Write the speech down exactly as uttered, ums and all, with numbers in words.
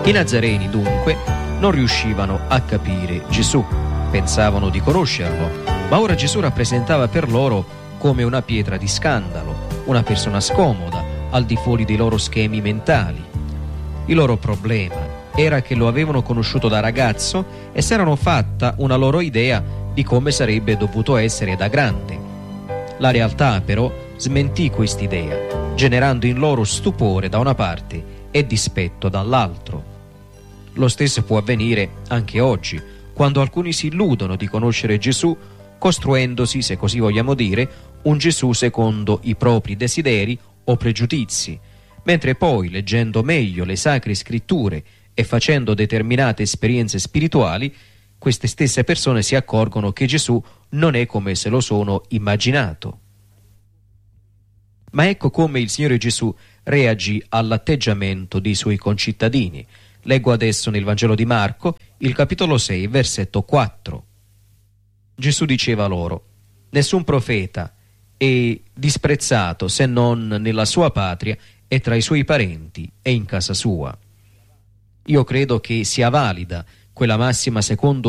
I Nazareni, dunque, non riuscivano a capire Gesù, pensavano di conoscerlo, ma ora Gesù rappresentava per loro come una pietra di scandalo, una persona scomoda, al di fuori dei loro schemi mentali. Il loro problema era che lo avevano conosciuto da ragazzo e si erano fatta una loro idea di come sarebbe dovuto essere da grande. La realtà, però, smentì quest'idea, generando in loro stupore da una parte e dispetto dall'altro. Lo stesso può avvenire anche oggi, quando alcuni si illudono di conoscere Gesù, costruendosi, se così vogliamo dire, un Gesù secondo i propri desideri o pregiudizi, mentre poi, leggendo meglio le sacre scritture e facendo determinate esperienze spirituali, queste stesse persone si accorgono che Gesù non è come se lo sono immaginato. Ma ecco come il Signore Gesù reagì all'atteggiamento dei suoi concittadini. Leggo adesso nel Vangelo di Marco, il capitolo sei, versetto quattro. Gesù diceva loro: nessun profeta è disprezzato se non nella sua patria e tra i suoi parenti e in casa sua. Io credo che sia valida quella massima secondo